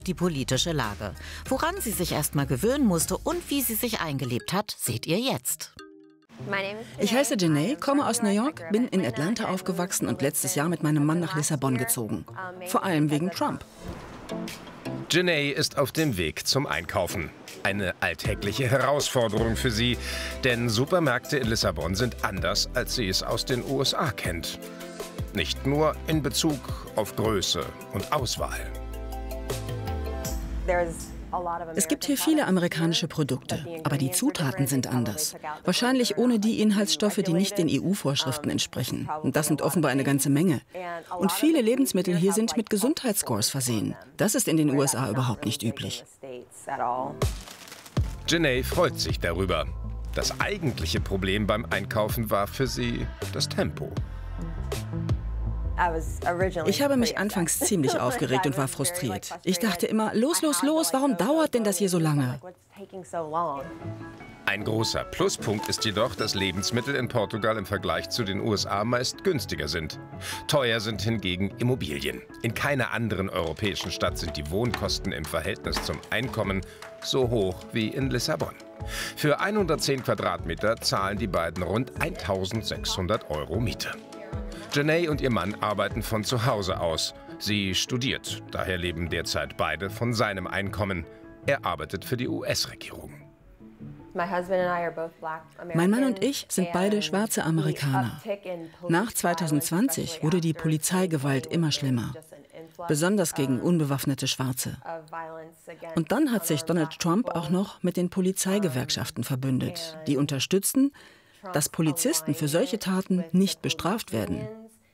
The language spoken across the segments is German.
Die politische Lage. Woran sie sich erst mal gewöhnen musste und wie sie sich eingelebt hat, seht ihr jetzt. Ich heiße Janae, komme aus New York, bin in Atlanta aufgewachsen und letztes Jahr mit meinem Mann nach Lissabon gezogen. Vor allem wegen Trump. Janae ist auf dem Weg zum Einkaufen. Eine alltägliche Herausforderung für sie, denn Supermärkte in Lissabon sind anders, als sie es aus den USA kennt. Nicht nur in Bezug auf Größe und Auswahl. Es gibt hier viele amerikanische Produkte, aber die Zutaten sind anders. Wahrscheinlich ohne die Inhaltsstoffe, die nicht den EU-Vorschriften entsprechen. Und das sind offenbar eine ganze Menge. Und viele Lebensmittel hier sind mit Gesundheitsscores versehen. Das ist in den USA überhaupt nicht üblich. Janae freut sich darüber. Das eigentliche Problem beim Einkaufen war für sie das Tempo. Ich habe mich anfangs ziemlich aufgeregt und war frustriert. Ich dachte immer, los, los, los, warum dauert denn das hier so lange? Ein großer Pluspunkt ist jedoch, dass Lebensmittel in Portugal im Vergleich zu den USA meist günstiger sind. Teuer sind hingegen Immobilien. In keiner anderen europäischen Stadt sind die Wohnkosten im Verhältnis zum Einkommen so hoch wie in Lissabon. Für 110 Quadratmeter zahlen die beiden rund 1.600 € Miete. Janae und ihr Mann arbeiten von zu Hause aus. Sie studiert, daher leben derzeit beide von seinem Einkommen. Er arbeitet für die US-Regierung. Mein Mann und ich sind beide schwarze Amerikaner. Nach 2020 wurde die Polizeigewalt immer schlimmer, besonders gegen unbewaffnete Schwarze. Und dann hat sich Donald Trump auch noch mit den Polizeigewerkschaften verbündet, die unterstützen, dass Polizisten für solche Taten nicht bestraft werden.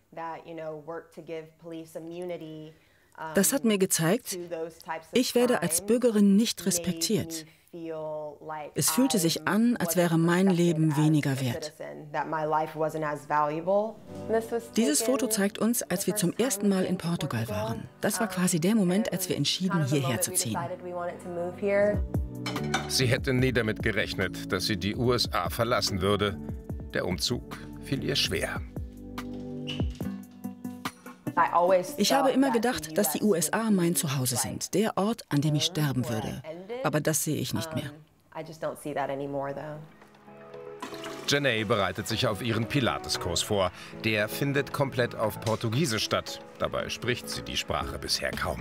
Das hat mir gezeigt, ich werde als Bürgerin nicht respektiert. Es fühlte sich an, als wäre mein Leben weniger wert. Dieses Foto zeigt uns, als wir zum ersten Mal in Portugal waren. Das war quasi der Moment, als wir entschieden, hierher zu ziehen. Sie hätte nie damit gerechnet, dass sie die USA verlassen würde. Der Umzug fiel ihr schwer. Ich habe immer gedacht, dass die USA mein Zuhause sind, der Ort, an dem ich sterben würde. Aber das sehe ich nicht mehr. Janae bereitet sich auf ihren Pilates-Kurs vor. Der findet komplett auf Portugiesisch statt. Dabei spricht sie die Sprache bisher kaum.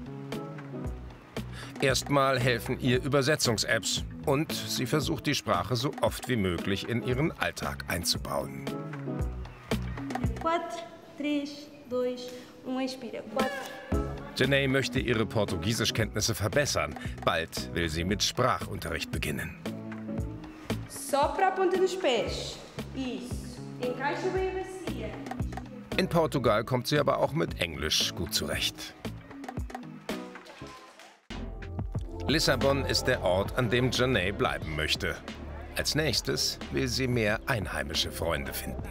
Erstmal helfen ihr Übersetzungs-Apps und sie versucht, die Sprache so oft wie möglich in ihren Alltag einzubauen. 4, 3, 2, 1, expira. 4. Janae möchte ihre Portugiesischkenntnisse verbessern. Bald will sie mit Sprachunterricht beginnen. Sopra a ponta dos pés. Isso. Encaixa bem a bacia. In Portugal kommt sie aber auch mit Englisch gut zurecht. Lissabon ist der Ort, an dem Janae bleiben möchte. Als nächstes will sie mehr einheimische Freunde finden.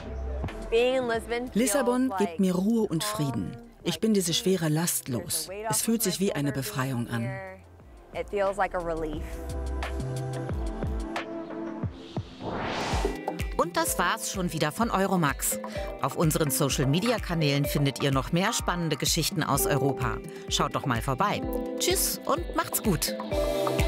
Lissabon gibt mir Ruhe und Frieden. Ich bin diese schwere Last los. Es fühlt sich wie eine Befreiung an. Und das war's schon wieder von Euromax. Auf unseren Social-Media-Kanälen findet ihr noch mehr spannende Geschichten aus Europa. Schaut doch mal vorbei. Tschüss und macht's gut.